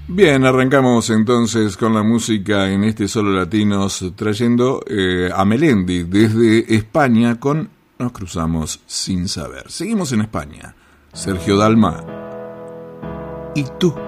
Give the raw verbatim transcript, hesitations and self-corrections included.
Bien, arrancamos entonces con la música en este Solo Latinos, trayendo eh, a Melendi desde España con Nos cruzamos sin saber. Seguimos en España. Sergio Dalma. ¿Y tú?